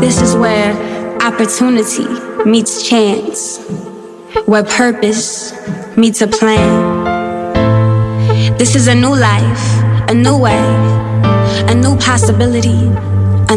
This is where opportunity meets chance, where purpose meets a plan. This is a new life, a new way, a new possibility.